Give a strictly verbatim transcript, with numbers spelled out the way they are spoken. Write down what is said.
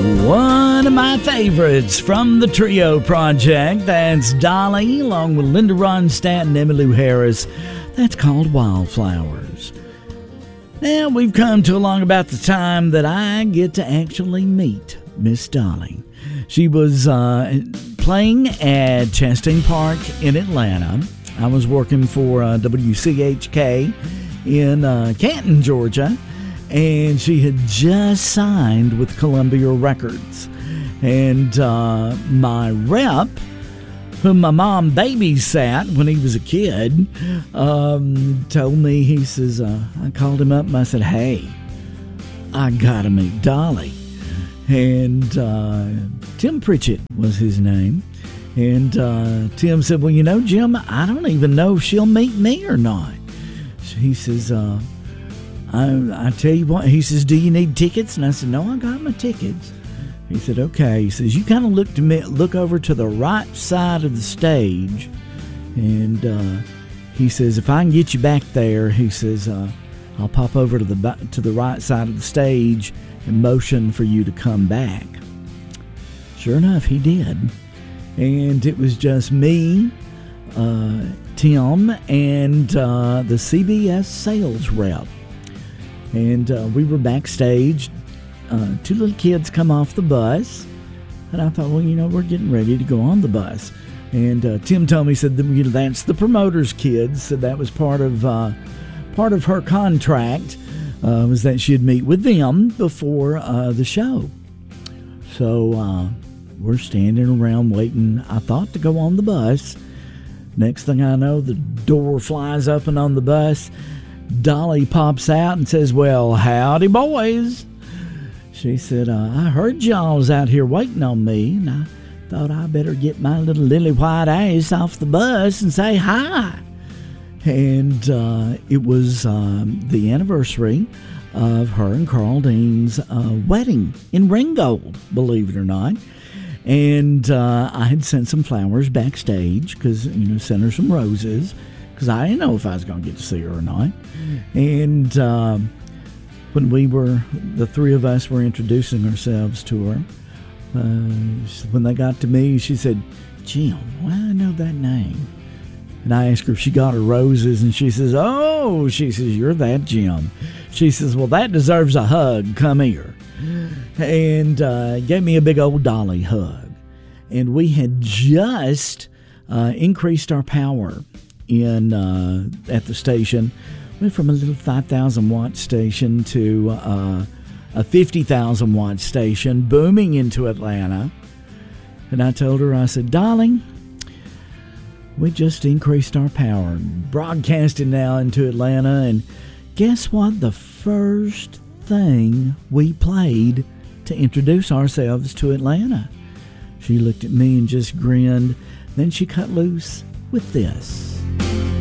One of my favorites from the Trio Project. That's Dolly, along with Linda Ronstadt and Emmylou Harris. That's called Wildflowers. Now, we've come to along about the time that I get to actually meet Miss Dolly. She was uh, playing at Chastain Park in Atlanta. I was working for uh, W C H K in uh, Canton, Georgia. And she had just signed with Columbia Records. And uh, my rep, whom my mom babysat when he was a kid, um, told me, he says, uh, I called him up and I said, hey, I got to meet Dolly. And uh, Tim Pritchett was his name. And uh, Tim said, well, you know, Jim, I don't even know if she'll meet me or not. He says, uh, I, I tell you what, he says, do you need tickets? And I said, no, I got my tickets. He said, okay. He says, you kind of look to me, look over to the right side of the stage. And uh, he says, if I can get you back there, he says, uh, I'll pop over to the to the right side of the stage and motion for you to come back. Sure enough, he did. And it was just me, uh, Tim, and uh, the C B S sales rep. And uh, we were backstage. Uh, two little kids come off the bus. And I thought, well, you know, we're getting ready to go on the bus. And uh, Tim told me, he said, you know, that's the promoter's kids. So that was part of uh, part of her contract, uh, was that she'd meet with them before uh, the show. So uh, we're standing around waiting, I thought, to go on the bus. Next thing I know, the door flies open on the bus. Dolly pops out and says, well, howdy, boys. She said, uh, I heard y'all was out here waiting on me, and I thought I better get my little lily white ass off the bus and say hi. And uh, it was um, the anniversary of her and Carl Dean's uh, wedding in Ringgold, believe it or not. And uh, I had sent some flowers backstage because, you know, sent her some roses because I didn't know if I was going to get to see her or not. And uh, when we were, the three of us were introducing ourselves to her, uh, when they got to me, she said, Jim, well, I know that name. And I asked her if she got her roses, and she says, oh, she says, you're that Jim. She says, well, that deserves a hug. Come here. And uh, gave me a big old Dolly hug. And we had just uh, increased our power in uh, at the station. Went from a little five thousand watt station to uh, a fifty thousand watt station, booming into Atlanta. And I told her, I said, darling, we just increased our power, broadcasting now into Atlanta. And guess what? The first thing we played to introduce ourselves to Atlanta. She looked at me and just grinned. Then she cut loose with this.